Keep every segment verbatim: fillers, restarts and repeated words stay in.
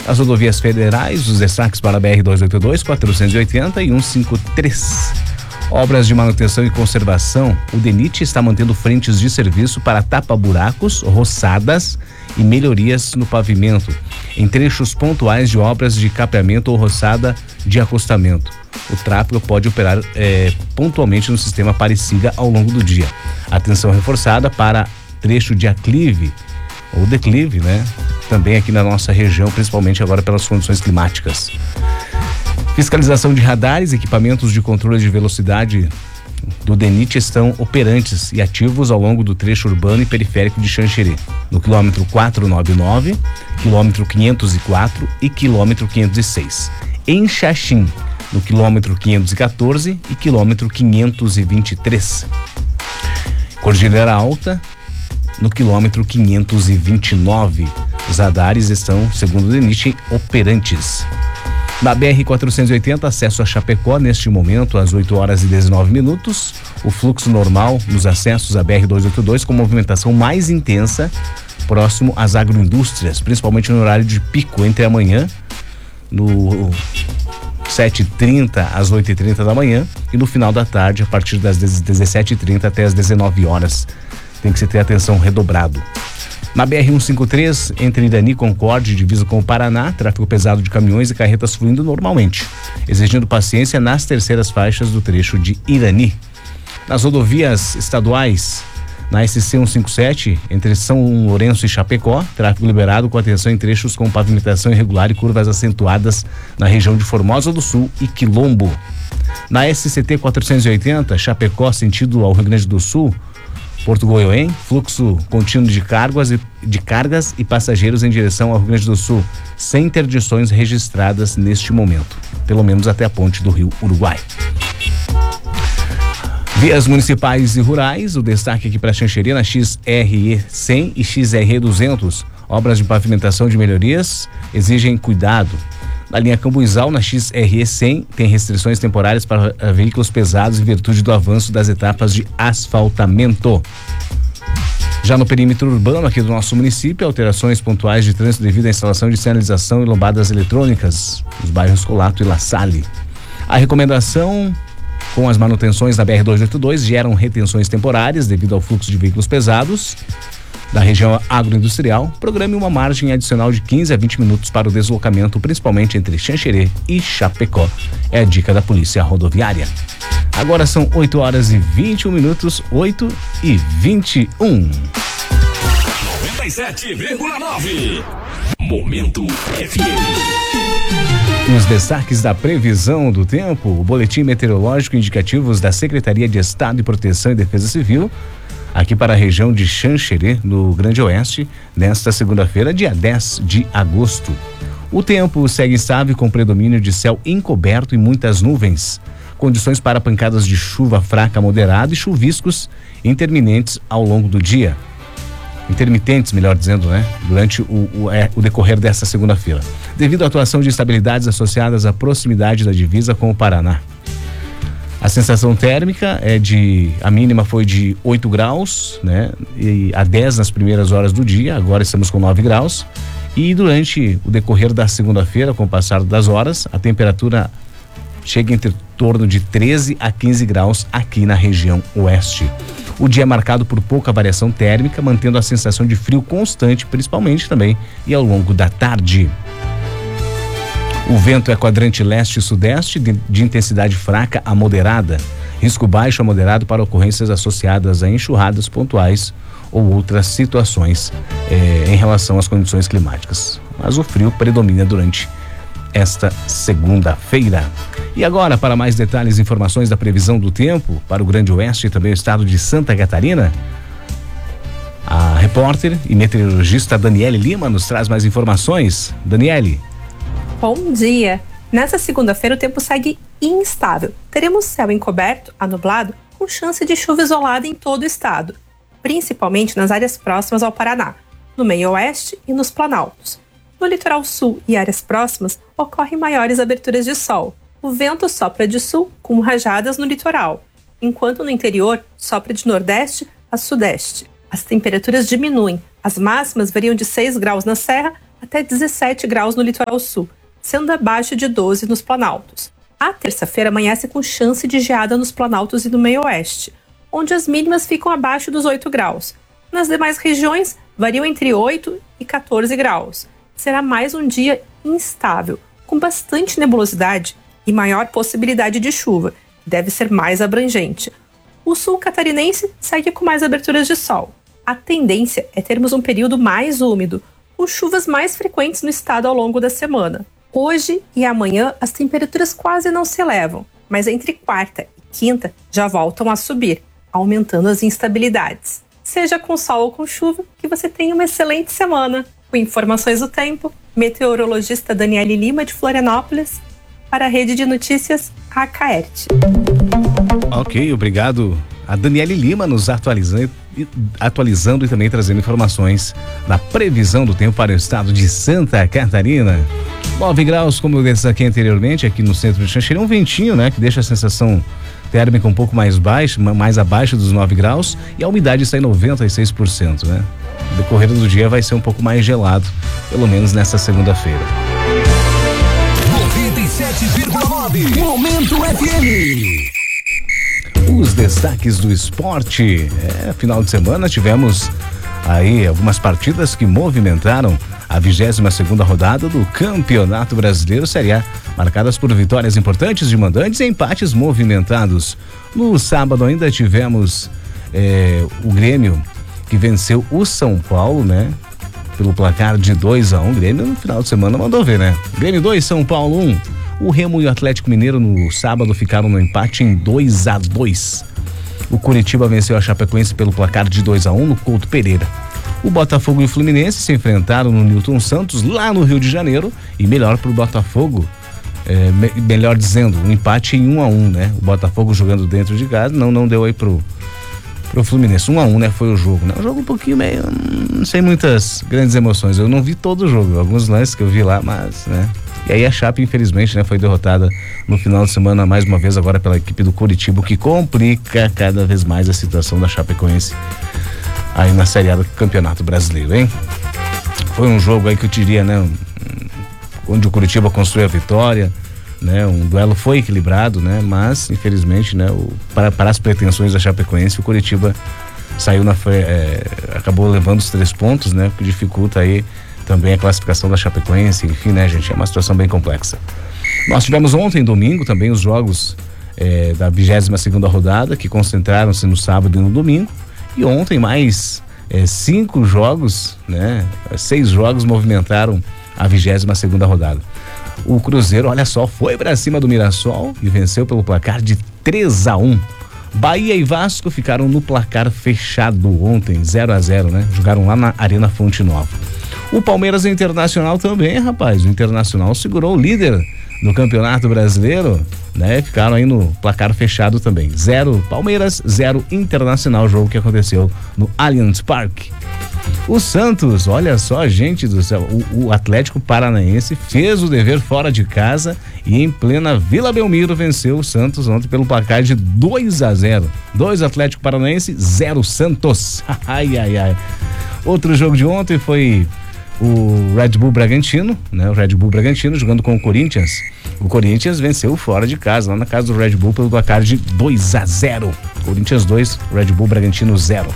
As rodovias federais, os destaques para a B R duzentos e oitenta e dois, quatrocentos e oitenta e cento e cinquenta e três. Obras de manutenção e conservação, o DENIT está mantendo frentes de serviço para tapa-buracos, roçadas e melhorias no pavimento, em trechos pontuais de obras de capeamento ou roçada de acostamento. O tráfego pode operar eh, pontualmente no sistema Aparecida ao longo do dia. Atenção reforçada para trecho de aclive ou declive, né? Também aqui na nossa região, principalmente agora pelas condições climáticas. Fiscalização de radares, equipamentos de controle de velocidade do DENIT estão operantes e ativos ao longo do trecho urbano e periférico de Xanxerê, no quilômetro quatrocentos e noventa e nove, quilômetro quinhentos e quatro e quilômetro quinhentos e seis. Em Xaxim, no quilômetro quinhentos e quatorze e quilômetro quinhentos e vinte e três. Cordilheira Alta, no quilômetro quinhentos e vinte e nove. Os radares estão, segundo o DENIT, operantes. Na B R quatrocentos e oitenta, acesso a Chapecó, neste momento, às oito horas e dezenove minutos. O fluxo normal nos acessos à B R duzentos e oitenta e dois, com movimentação mais intensa, próximo às agroindústrias, principalmente no horário de pico, entre amanhã, no sete e trinta às oito e trinta da manhã, e no final da tarde, a partir das dezessete e trinta até as dezenove horas. Tem que se ter atenção redobrado. Na B R cento e cinquenta e três, entre Irani e Concórdia, divisa com o Paraná, tráfego pesado de caminhões e carretas fluindo normalmente, exigindo paciência nas terceiras faixas do trecho de Irani. Nas rodovias estaduais, na S C cento e cinquenta e sete, entre São Lourenço e Chapecó, tráfego liberado com atenção em trechos com pavimentação irregular e curvas acentuadas na região de Formosa do Sul e Quilombo. Na S C T quatrocentos e oitenta, Chapecó, sentido ao Rio Grande do Sul, Porto Goiôem, fluxo contínuo de cargas, e, de cargas e passageiros em direção ao Rio Grande do Sul, sem interdições registradas neste momento, pelo menos até a ponte do Rio Uruguai. Vias municipais e rurais, o destaque aqui para Xanxerê na X R E cem e X R E duzentos. Obras de pavimentação de melhorias exigem cuidado. Na linha Cambuizal, na X R E cem, tem restrições temporárias para veículos pesados em virtude do avanço das etapas de asfaltamento. Já no perímetro urbano aqui do nosso município, alterações pontuais de trânsito devido à instalação de sinalização e lombadas eletrônicas nos bairros Colato e La Salle. A recomendação: com as manutenções da B R duzentos e oitenta e dois, geram retenções temporárias devido ao fluxo de veículos pesados da região agroindustrial. Programe uma margem adicional de quinze a vinte minutos para o deslocamento, principalmente entre Xanxerê e Chapecó. É a dica da Polícia Rodoviária. Agora são oito horas e vinte e um minutos, oito e vinte e um. noventa e sete vírgula nove. Momento F M. Nos destaques da previsão do tempo, o boletim meteorológico indicativos da Secretaria de Estado de Proteção e Defesa Civil, aqui para a região de Xanxerê, no Grande Oeste, nesta segunda-feira, dia dez de agosto. O tempo segue instável com predomínio de céu encoberto e muitas nuvens. Condições para pancadas de chuva fraca, moderada e chuviscos intermitentes ao longo do dia. Intermitentes, melhor dizendo, né? Durante o, o, é, o decorrer desta segunda-feira. Devido à atuação de instabilidades associadas à proximidade da divisa com o Paraná. A sensação térmica é de, a mínima foi de oito graus, né? E a dez nas primeiras horas do dia, agora estamos com nove graus. E durante o decorrer da segunda-feira, com o passar das horas, a temperatura chega entre torno de treze a quinze graus aqui na região oeste. O dia é marcado por pouca variação térmica, mantendo a sensação de frio constante, principalmente também e ao longo da tarde. O vento é quadrante leste e sudeste, de, de intensidade fraca a moderada. Risco baixo a moderado para ocorrências associadas a enxurradas pontuais ou outras situações eh, em relação às condições climáticas. Mas o frio predomina durante esta segunda-feira. E agora, para mais detalhes e informações da previsão do tempo para o Grande Oeste e também o estado de Santa Catarina, a repórter e meteorologista Daniele Lima nos traz mais informações. Daniele. Bom dia! Nessa segunda-feira o tempo segue instável. Teremos céu encoberto a nublado com chance de chuva isolada em todo o estado, principalmente nas áreas próximas ao Paraná, no meio oeste e nos planaltos. No litoral sul e áreas próximas ocorrem maiores aberturas de sol. O vento sopra de sul com rajadas no litoral, enquanto no interior sopra de nordeste a sudeste. As temperaturas diminuem. As máximas variam de seis graus na Serra até dezessete graus no litoral sul, sendo abaixo de doze nos planaltos. A terça-feira amanhece com chance de geada nos planaltos e no meio oeste, onde as mínimas ficam abaixo dos oito graus. Nas demais regiões, variam entre oito e quatorze graus. Será mais um dia instável, com bastante nebulosidade e maior possibilidade de chuva, que deve ser mais abrangente. O sul catarinense segue com mais aberturas de sol. A tendência é termos um período mais úmido, com chuvas mais frequentes no estado ao longo da semana. Hoje e amanhã as temperaturas quase não se elevam, mas entre quarta e quinta já voltam a subir, aumentando as instabilidades. Seja com sol ou com chuva, que você tenha uma excelente semana. Com informações do tempo, meteorologista Daniele Lima de Florianópolis, para a Rede de Notícias Acaerte. Ok, obrigado a Daniele Lima nos atualizando, atualizando e também trazendo informações da previsão do tempo para o estado de Santa Catarina. nove graus, como eu destaquei anteriormente, aqui no centro de Xanxerê, um ventinho, né, que deixa a sensação térmica um pouco mais baixa, mais abaixo dos nove graus, e a umidade está em noventa e seis por cento, né? No decorrer do dia vai ser um pouco mais gelado, pelo menos nessa segunda-feira. noventa e sete vírgula nove Momento F M. Os destaques do esporte. É, final de semana tivemos aí algumas partidas que movimentaram a vigésima segunda rodada do Campeonato Brasileiro Série A, marcadas por vitórias importantes de mandantes e empates movimentados. No sábado ainda tivemos é, o Grêmio, que venceu o São Paulo, né? Pelo placar de dois a um. Grêmio no final de semana mandou ver, né? Grêmio dois, São Paulo um. O Remo e o Atlético Mineiro no sábado ficaram no empate em dois a dois. O Curitiba venceu a Chapecoense pelo placar de dois a um no Couto Pereira. O Botafogo e o Fluminense se enfrentaram no Newton Santos, lá no Rio de Janeiro, e melhor pro Botafogo, é, me, melhor dizendo, um empate em um a um, né? O Botafogo jogando dentro de casa, não, não deu aí pro, pro Fluminense. um a um, né? Foi o jogo, né? Um jogo um pouquinho meio, não sei, muitas grandes emoções. Eu não vi todo o jogo, alguns lances que eu vi lá, mas, né? E aí a Chape, infelizmente, né, foi derrotada no final de semana, mais uma vez agora pela equipe do Curitiba, que complica cada vez mais a situação da Chapecoense aí na Série A do Campeonato Brasileiro, hein? Foi um jogo aí que eu diria, né, onde o Curitiba construiu a vitória, né? Um duelo foi equilibrado, né? Mas, infelizmente, né, o, para, para as pretensões da Chapecoense, o Curitiba saiu na é, acabou levando os três pontos, né? Que dificulta aí também a classificação da Chapecoense, enfim, né, gente, é uma situação bem complexa. Nós tivemos ontem, domingo, também os jogos é, da vigésima segunda rodada, que concentraram-se no sábado e no domingo, e ontem mais é, cinco jogos, né, seis jogos movimentaram a vigésima segunda rodada. O Cruzeiro, olha só, foi para cima do Mirassol e venceu pelo placar de três a um. Bahia e Vasco ficaram no placar fechado ontem, zero a zero, né? Jogaram lá na Arena Fonte Nova. O Palmeiras e o Internacional também, rapaz. O Internacional segurou o líder do Campeonato Brasileiro, né? Ficaram aí no placar fechado também. Zero Palmeiras, zero Internacional, jogo que aconteceu no Allianz Parque. O Santos, olha só, gente do céu, o, o Atlético Paranaense fez o dever fora de casa e em plena Vila Belmiro venceu o Santos ontem pelo placar de dois a zero. dois Atlético Paranaense, zero Santos. Ai, ai, ai. Outro jogo de ontem foi o Red Bull Bragantino, né? O Red Bull Bragantino jogando com o Corinthians. O Corinthians venceu fora de casa, lá na casa do Red Bull, pelo placar de dois a zero. Corinthians dois, Red Bull Bragantino zero.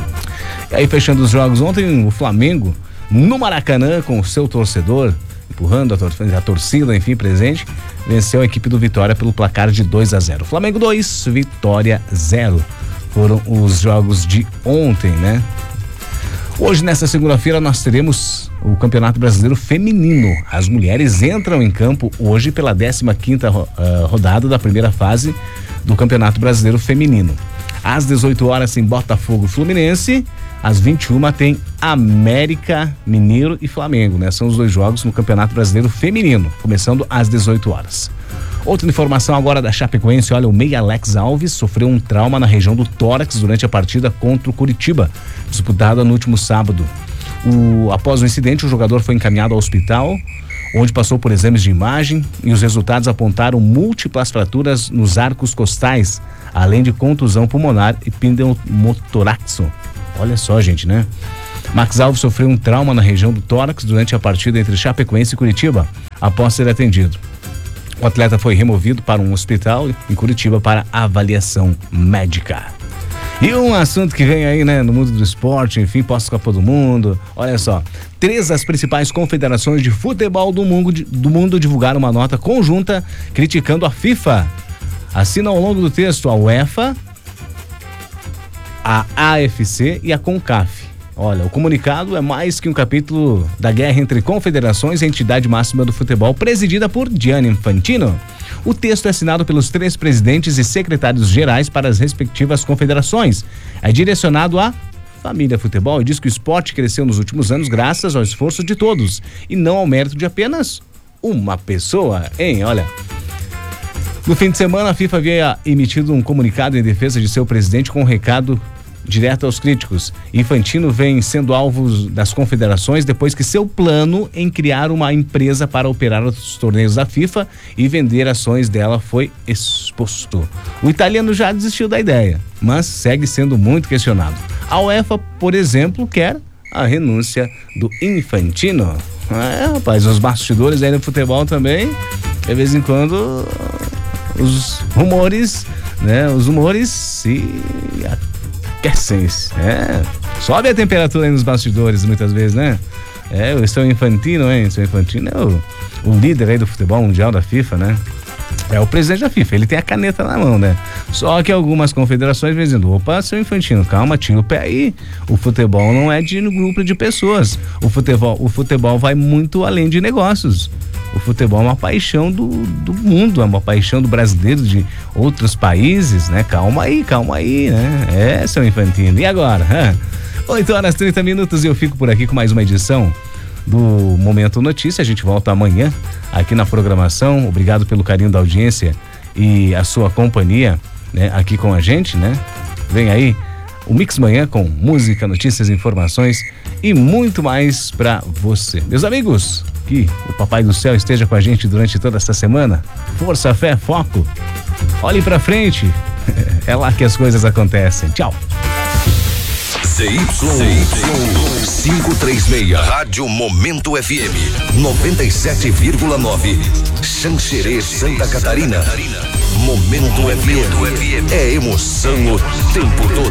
E aí, fechando os jogos ontem, o Flamengo no Maracanã com o seu torcedor, empurrando a, tor- a torcida, enfim, presente, venceu a equipe do Vitória pelo placar de dois a zero. Flamengo dois, Vitória zero. Foram os jogos de ontem, né? Hoje, nesta segunda-feira, nós teremos o Campeonato Brasileiro Feminino. As mulheres entram em campo hoje pela décima quinta uh, rodada da primeira fase do Campeonato Brasileiro Feminino. Às dezoito horas tem Botafogo e Fluminense, às vinte e uma tem América Mineiro e Flamengo, né? São os dois jogos no Campeonato Brasileiro Feminino, começando às dezoito horas. Outra informação agora da Chapecoense, olha, o meia Alex Alves sofreu um trauma na região do tórax durante a partida contra o Curitiba, disputada no último sábado. O, após o incidente, o jogador foi encaminhado ao hospital, onde passou por exames de imagem e os resultados apontaram múltiplas fraturas nos arcos costais, além de contusão pulmonar e pneumotoraxo. Olha só, gente, né? Max Alves sofreu um trauma na região do tórax durante a partida entre Chapecoense e Curitiba, após ser atendido. O atleta foi removido para um hospital em Curitiba para avaliação médica. E um assunto que vem aí, né, no mundo do esporte, enfim, pós-Copa do Mundo. Olha só, três das principais confederações de futebol do mundo, do mundo divulgaram uma nota conjunta criticando a FIFA. Assina ao longo do texto a UEFA, a A F C e a CONCACAF. Olha, o comunicado é mais que um capítulo da guerra entre confederações e a entidade máxima do futebol, presidida por Gianni Infantino. O texto é assinado pelos três presidentes e secretários gerais para as respectivas confederações. É direcionado à família futebol e diz que o esporte cresceu nos últimos anos graças ao esforço de todos e não ao mérito de apenas uma pessoa, hein? Olha, no fim de semana a FIFA havia emitido um comunicado em defesa de seu presidente com um recado direto aos críticos. Infantino vem sendo alvo das confederações depois que seu plano em criar uma empresa para operar os torneios da FIFA e vender ações dela foi exposto. O italiano já desistiu da ideia, mas segue sendo muito questionado. A UEFA, por exemplo, quer a renúncia do Infantino. É, rapaz, os bastidores aí no futebol também, de vez em quando, os rumores, né, os rumores se aquecem, é, sobe a temperatura aí nos bastidores muitas vezes, né? É, o seu Infantino, hein? O seu Infantino é o, o líder aí do futebol mundial da FIFA, né? É o presidente da FIFA, ele tem a caneta na mão, né? Só que algumas confederações vêm dizendo, opa, seu Infantino, calma, tira o pé aí. O futebol não é de grupo de pessoas. O futebol, o futebol vai muito além de negócios. O futebol é uma paixão do, do mundo, é uma paixão do brasileiro, de outros países, né? Calma aí, calma aí, né? É, seu Infantino. E agora? oito horas e trinta minutos e eu fico por aqui com mais uma edição do Momento Notícia. A gente volta amanhã aqui na programação. Obrigado pelo carinho da audiência e a sua companhia, né, aqui com a gente, né? Vem aí o Mix Manhã com música, notícias, informações e muito mais pra você. Meus amigos, que o Papai do Céu esteja com a gente durante toda essa semana. Força, fé, foco. Olhe pra frente. É lá que as coisas acontecem. Tchau. Z Y quinhentos e trinta e seis, Rádio Momento F M noventa e sete vírgula nove, Xanxerê, Santa Catarina. Momento F M é emoção o tempo todo.